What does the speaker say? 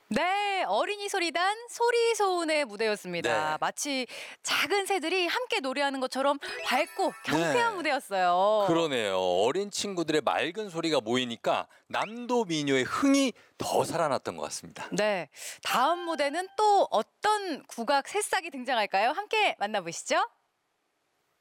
네, 어린이 소리단 소리소운의 무대였습니다. 네. 마치 작은 새들이 함께 노래하는 것처럼 밝고 경쾌한 네. 무대였어요. 그러네요. 어린 친구들의 맑은 소리가 모이니까 남도 민요의 흥이 더 살아났던 것 같습니다. 네, 다음 무대는 또 어떤 국악 새싹이 등장할까요? 함께 만나보시죠.